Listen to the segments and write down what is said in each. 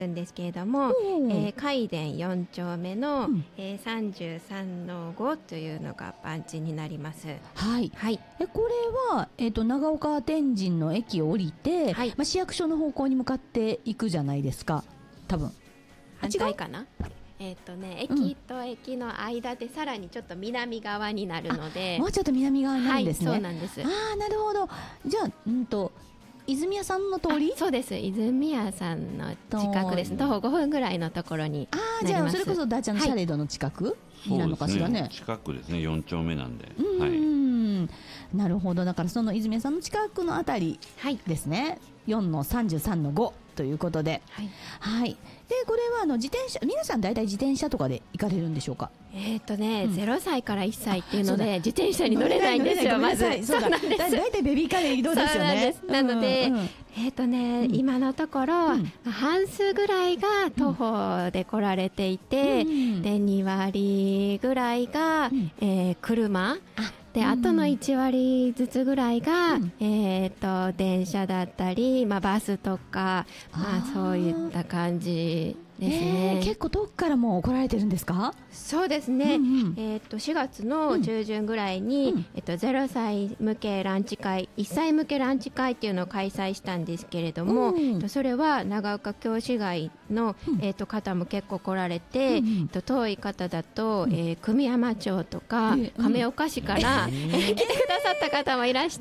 んですけれども、 うん海電4丁目の、 うん 33-5というのが番地になります。 はい。 はい、 これは、長岡天神の駅を降りて、 はい市役所の方向に向かっていくじゃないですか、多分。 反対かな。駅と駅の間でさらにちょっと南側になるので、 もうちょっと南側になるんですね。 はい、そうなんです。 ああ、なるほど。じゃあ、泉屋さんの通り。 そうです。泉屋さんの近くです。徒歩5分ぐらいのところにああ、 なります。 じゃあそれこそダーちゃんのシャレードの近くになるのかしらね。 近くですね、4丁目なんで。 はい。なるほど。だからその泉屋さんの近くのあたりですね。4-33-5ということで。 はい。 はい。で、これは自転車、皆さん大体自転車とかで行かれるんでしょうか。 0歳から1歳っていうので自転車に乗れないんですよ。まずそうなんです。大体ベビーカーで移動ですよね。 なので、今のところ、半数ぐらいが徒歩で来られていて、で2割ぐらいが、車で、あとの1割ずつぐらいが、電車だったり、バスとか、そういった感じですね。 結構遠くからも来られてるんですか？ そうですね。4月の中旬ぐらいに、0歳向けランチ会、1歳向けランチ会っていうのを開催したんですけれども、それは長岡京市街の、方も結構来られて、遠い方だと、久美山町とか、亀岡市から来てくださった方もいらして、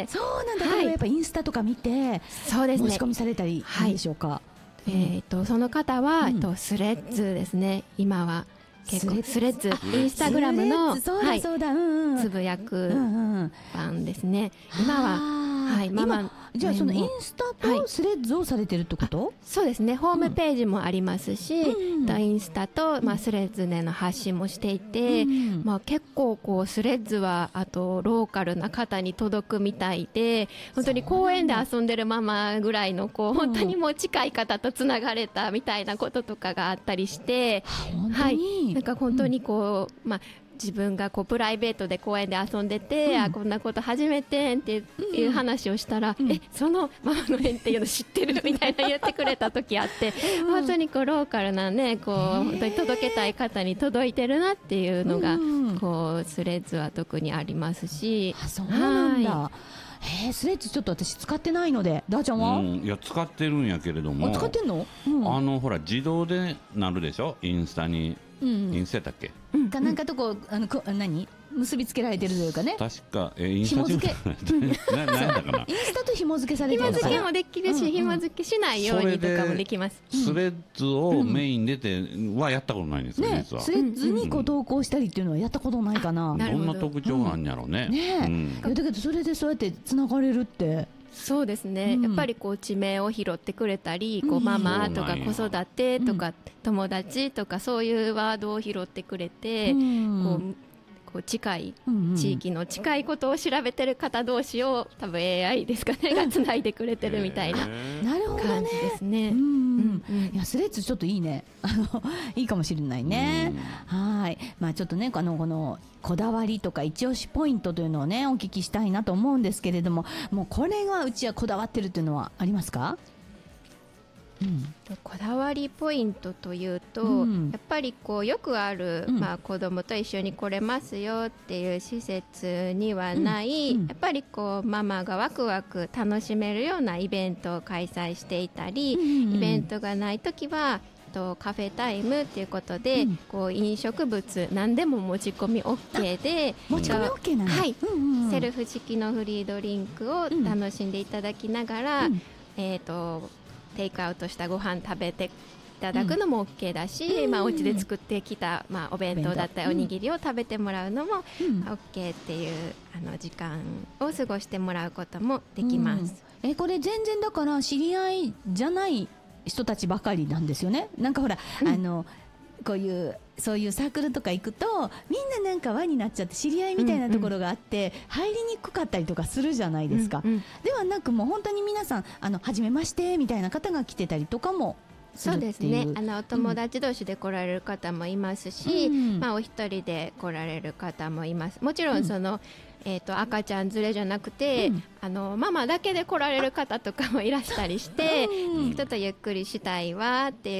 そうなんだ。だからやっぱインスタとか見て、 そうですね、 申し込みされたりなんでしょうか。 その方は、スレッズですね。今は結構スレッズ、インスタグラムのつぶやく版ですね。今はじゃあそのインスタとスレッズをされてるってこと？ そうですね。ホームページもありますし、インスタと、スレッズでの発信もしていて、結構スレッズはあとローカルな方に届くみたいで、本当に公園で遊んでるママぐらいの本当にもう近い方とつながれたみたいなこととかがあったりして、なんか本当に自分がプライベートで公園で遊んでて、こんなこと初めてっていう話をしたら、そのママの園っていうの知ってるみたいな言ってくれた時あって、本当にローカルなね、本当に届けたい方に届いてるなっていうのが、スレッズは特にありますし。 そうなんだ。スレッズちょっと私使ってないので、ダーちゃんは？ いや、使ってるんやけれども。 使ってんの？ ほら自動でなるでしょ、インスタに。インスタだっけ？ なんかと何結びつけられてるというかね。 確かインスタ紐付け何だかな。 インスタと紐付けされてるのかな。 紐付けもできるし、紐付けしないようにとかもできます。 スレッズをメインでてはやったことないんですよ、実は。 スレッズに投稿したりっていうのはやったことないかな。 どんな特徴があるんやろうね。 だけどそれでそうやってつながれるって。 そうですね、やっぱり地名を拾ってくれたり、ママとか子育てとか友達とかそういうワードを拾ってくれて、近い地域の近いことを調べてる方同士を多分 AI ですかねがつないでくれてるみたいな感じですね。 いや、スレッズちょっといいね。いいかもしれないね。はい。ちょっとね、このこだわりとか一押しポイントというのをね、お聞きしたいなと思うんですけれども、もうこれがうちはこだわってるっていうのはありますか？ こだわりポイントというと、やっぱりよくある、子供と一緒に来れますよっていう施設にはない、やっぱりママがワクワク楽しめるようなイベントを開催していたり、イベントがないときはカフェタイムっていうことで、飲食物何でも持ち込み OK で、 持ち込み OK なんだ。はい。 セルフ式のフリードリンクを楽しんでいただきながら、テイクアウトしたご飯食べていただくのも OK だし、お家で作ってきた、お弁当だったりおにぎりを食べてもらうのも OK っていう時間を過ごしてもらうこともできます。 これ全然だから知り合いじゃない人たちばかりなんですよね。なんかほら、こういうそういうサークルとか行くとみんななんか輪になっちゃって知り合いみたいなところがあって、入りにくかったりとかするじゃないですか。ではなく、もう本当に皆さん初めましてみたいな方が来てたりとかもするっていう。 そうですね。お友達同士で来られる方もいますし、お一人で来られる方もいます。もちろん赤ちゃん連れじゃなくて、ママだけで来られる方とかもいらしたりして、ちょっとゆっくりしたいわって